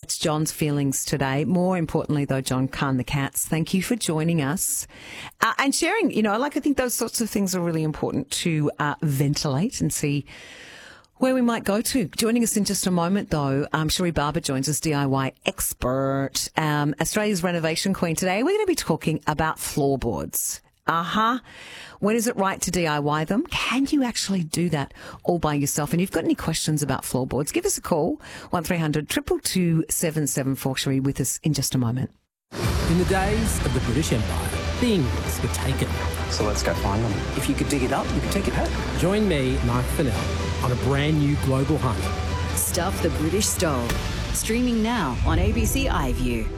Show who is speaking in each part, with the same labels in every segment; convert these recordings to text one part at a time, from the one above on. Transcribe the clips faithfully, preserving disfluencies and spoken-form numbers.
Speaker 1: It's John's feelings today. More importantly, though, John Kahn, the cats, thank you for joining us uh, and sharing. You know, like I think those sorts of things are really important to uh, ventilate and see where we might go to. Joining us in just a moment, though, um, Cherie Barber joins us, D I Y expert, um, Australia's renovation queen today. We're going to be talking about floorboards. Uh-huh. When is it right to D I Y them? Can you actually do that all by yourself? And if you've got any questions about floorboards, give us a call, one three hundred two two two seven seven four. Cherie with us in just a moment.
Speaker 2: In the days of the British Empire, things were taken.
Speaker 3: So let's go find them. If you could dig it up, you could take it home.
Speaker 2: Join me, Mark Fennell, on a brand new global hunt.
Speaker 4: Stuff the British Stole. Streaming now on A B C iView.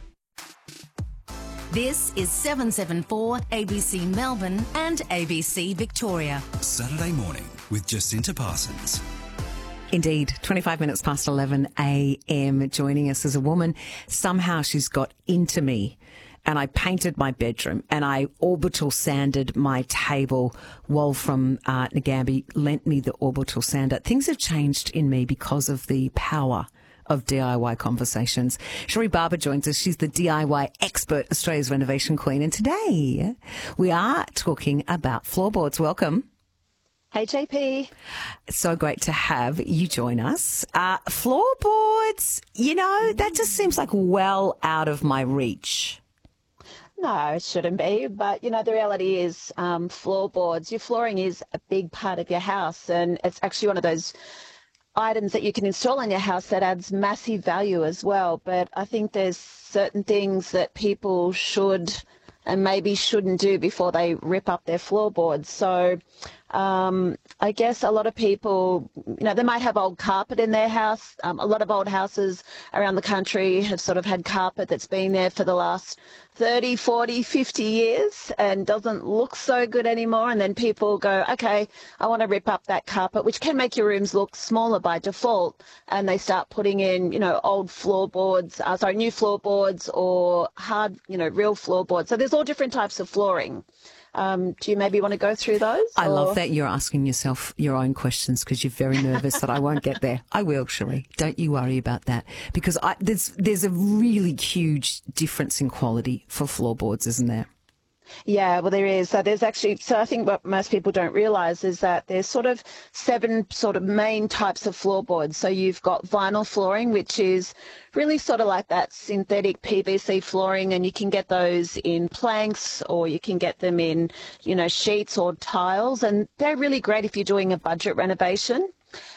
Speaker 4: This is seven seven four A B C Melbourne and A B C Victoria.
Speaker 5: Saturday morning with Jacinta Parsons.
Speaker 1: Indeed, twenty-five minutes past eleven a.m. Joining us as a woman. Somehow she's got into me. And I painted my bedroom and I orbital sanded my table. Wal from uh, Nagambie lent me the orbital sander. Things have changed in me because of the power of D I Y conversations. Cherie Barber joins us. She's the D I Y expert, Australia's renovation queen. And today we are talking about floorboards. Welcome.
Speaker 6: Hey, J P.
Speaker 1: It's so great to have you join us. Uh, floorboards, you know, that just seems like well out of my reach.
Speaker 6: No, it shouldn't be. But, you know, the reality is um, floorboards, your flooring is a big part of your house. And it's actually one of those items that you can install in your house that adds massive value as well. But I think there's certain things that people should and maybe shouldn't do before they rip up their floorboards. So um, I guess a lot of people, you know, they might have old carpet in their house. Um, a lot of old houses around the country have sort of had carpet that's been there for the last thirty, forty, fifty years and doesn't look so good anymore. And then people go, okay, I want to rip up that carpet, which can make your rooms look smaller by default. And they start putting in, you know, old floorboards, uh, sorry, new floorboards or hard, you know, real floorboards. So there's all different types of flooring. Um, do you maybe want to go through those?
Speaker 1: I
Speaker 6: or?
Speaker 1: love that you're asking yourself your own questions because you're very nervous that I won't get there. I will, Cherie. Don't you worry about that because I, there's there's a really huge difference in quality for floorboards, isn't there?
Speaker 6: Yeah, well, there is. So there's actually, so I think what most people don't realise is that there's sort of seven sort of main types of floorboards. So you've got vinyl flooring, which is really sort of like that synthetic P V C flooring, and you can get those in planks or you can get them in, you know, sheets or tiles, and they're really great if you're doing a budget renovation.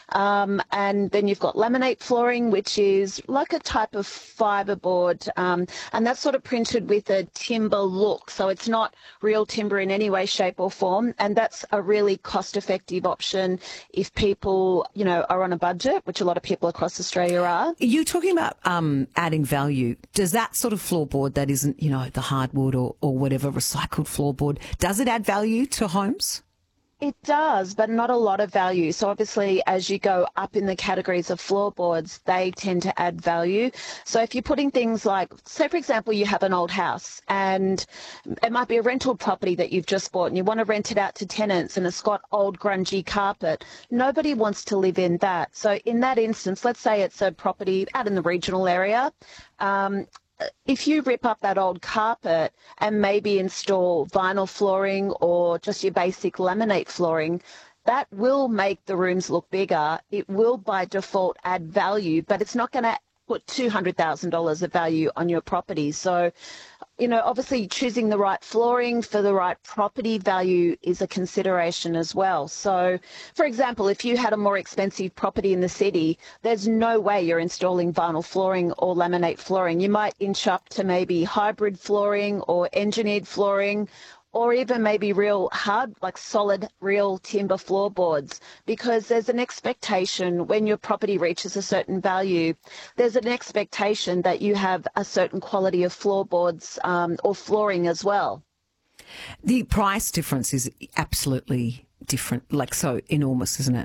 Speaker 6: Um, and then you've got laminate flooring, which is like a type of fiberboard, um, and that's sort of printed with a timber look. So it's not real timber in any way, shape or form. And that's a really cost-effective option if people, you know, are on a budget, which a lot of people across Australia are.
Speaker 1: You're talking about um, adding value. Does that sort of floorboard that isn't, you know, the hardwood or, or whatever recycled floorboard, does it add value to homes?
Speaker 6: It does, but not a lot of value. So obviously, as you go up in the categories of floorboards, they tend to add value. So if you're putting things like, say, for example, you have an old house and it might be a rental property that you've just bought and you want to rent it out to tenants and it's got old grungy carpet. Nobody wants to live in that. So in that instance, let's say it's a property out in the regional area. Um, If you rip up that old carpet and maybe install vinyl flooring or just your basic laminate flooring, that will make the rooms look bigger. It will by default add value, but it's not going to put two hundred thousand dollars of value on your property. So, you know, obviously choosing the right flooring for the right property value is a consideration as well. So, for example, if you had a more expensive property in the city, there's no way you're installing vinyl flooring or laminate flooring. You might inch up to maybe hybrid flooring or engineered flooring, or even maybe real hard, like solid, real timber floorboards, because there's an expectation when your property reaches a certain value, there's an expectation that you have a certain quality of floorboards um, or flooring as well.
Speaker 1: The price difference is absolutely different, like so enormous, isn't it?